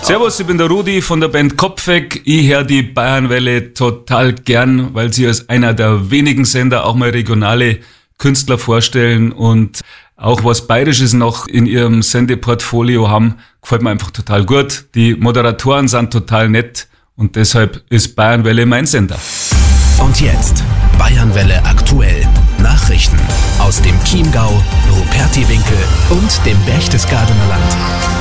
Servus, ich bin der Rudi von der Band Kopfweg. Ich höre die Bayernwelle total gern, weil sie als einer der wenigen Sender auch mal regionale Künstler vorstellen und auch was Bayerisches noch in ihrem Sendeportfolio haben. Gefällt mir einfach total gut. Die Moderatoren sind total nett und deshalb ist Bayernwelle mein Sender. Und jetzt Bayernwelle aktuell. Nachrichten aus dem Chiemgau, Rupertiwinkel und dem Berchtesgadener Land.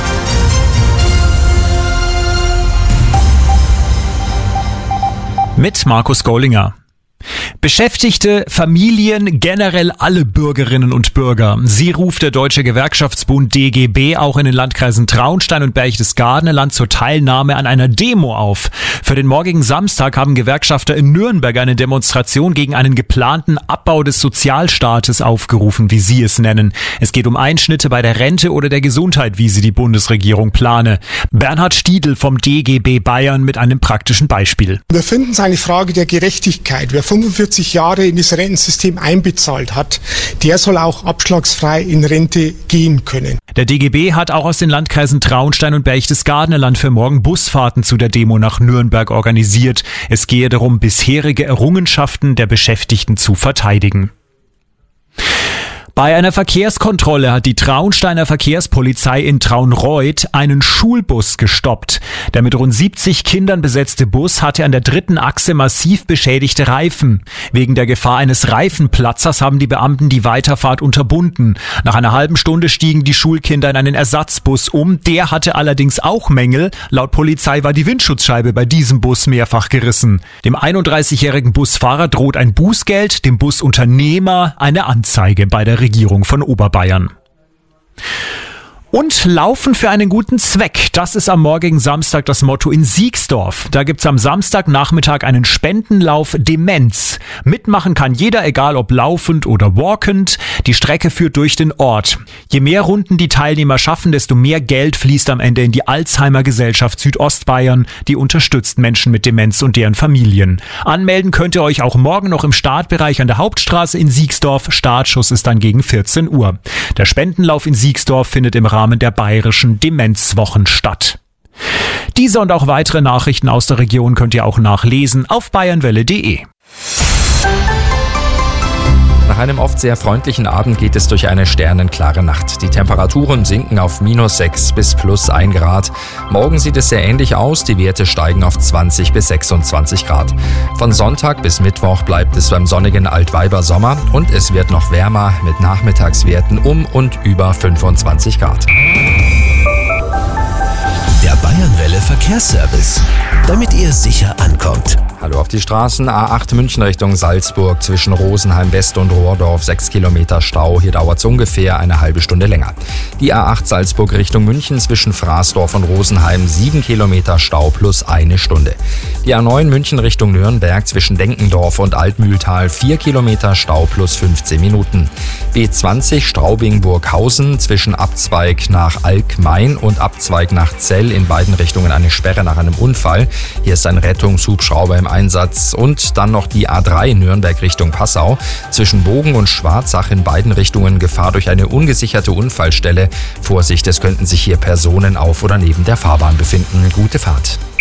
Mit Markus Gollinger. Beschäftigte, Familien, generell alle Bürgerinnen und Bürger. Sie ruft der Deutsche Gewerkschaftsbund DGB auch in den Landkreisen Traunstein und Berchtesgadener Land zur Teilnahme an einer Demo auf. Für den morgigen Samstag haben Gewerkschafter in Nürnberg eine Demonstration gegen einen geplanten Abbau des Sozialstaates aufgerufen, wie sie es nennen. Es geht um Einschnitte bei der Rente oder der Gesundheit, wie sie die Bundesregierung plane. Bernhard Stiedl vom DGB Bayern mit einem praktischen Beispiel. Wir finden es eine Frage der Gerechtigkeit. Wer 45 Jahre in das Rentensystem einbezahlt hat, der soll auch abschlagsfrei in Rente gehen können. Der DGB hat auch aus den Landkreisen Traunstein und Berchtesgadener Land für morgen Busfahrten zu der Demo nach Nürnberg organisiert. Es gehe darum, bisherige Errungenschaften der Beschäftigten zu verteidigen. Bei einer Verkehrskontrolle hat die Traunsteiner Verkehrspolizei in Traunreut einen Schulbus gestoppt. Der mit rund 70 Kindern besetzte Bus hatte an der dritten Achse massiv beschädigte Reifen. Wegen der Gefahr eines Reifenplatzers haben die Beamten die Weiterfahrt unterbunden. Nach einer halben Stunde stiegen die Schulkinder in einen Ersatzbus um. Der hatte allerdings auch Mängel. Laut Polizei war die Windschutzscheibe bei diesem Bus mehrfach gerissen. Dem 31-jährigen Busfahrer droht ein Bußgeld, dem Busunternehmer eine Anzeige bei der Regierung von Oberbayern. Und Laufen für einen guten Zweck. Das ist am morgigen Samstag das Motto in Siegsdorf. Da gibt's am Samstagnachmittag einen Spendenlauf Demenz. Mitmachen kann jeder, egal ob laufend oder walkend. Die Strecke führt durch den Ort. Je mehr Runden die Teilnehmer schaffen, desto mehr Geld fließt am Ende in die Alzheimer Gesellschaft Südostbayern. Die unterstützt Menschen mit Demenz und deren Familien. Anmelden könnt ihr euch auch morgen noch im Startbereich an der Hauptstraße in Siegsdorf. Startschuss ist dann gegen 14 Uhr. Der Spendenlauf in Siegsdorf findet im Rahmen der bayerischen Demenzwochen statt. Diese und auch weitere Nachrichten aus der Region könnt ihr auch nachlesen auf bayernwelle.de. Nach einem oft sehr freundlichen Abend geht es durch eine sternenklare Nacht. Die Temperaturen sinken auf -6 bis +1 Grad. Morgen sieht es sehr ähnlich aus. Die Werte steigen auf 20 bis 26 Grad. Von Sonntag bis Mittwoch bleibt es beim sonnigen Altweibersommer und es wird noch wärmer mit Nachmittagswerten um und über 25 Grad. Der Bayernwelle Verkehrsservice, damit ihr sicher ankommt. Hallo auf die Straßen. A8 München Richtung Salzburg zwischen Rosenheim West und Rohrdorf 6 Kilometer Stau. Hier dauert es ungefähr eine halbe Stunde länger. Die A8 Salzburg Richtung München zwischen Fraßdorf und Rosenheim 7 Kilometer Stau plus eine Stunde. Die A9 München Richtung Nürnberg zwischen Denkendorf und Altmühltal 4 Kilometer Stau plus 15 Minuten. B20 Straubing-Burghausen zwischen Abzweig nach Alkmain und Abzweig nach Zell in beiden Richtungen eine Sperre nach einem Unfall. Hier ist ein Rettungshubschrauber im Einsatz. Und dann noch die A3 Nürnberg Richtung Passau. Zwischen Bogen und Schwarzach in beiden Richtungen Gefahr durch eine ungesicherte Unfallstelle. Vorsicht, es könnten sich hier Personen auf oder neben der Fahrbahn befinden. Gute Fahrt.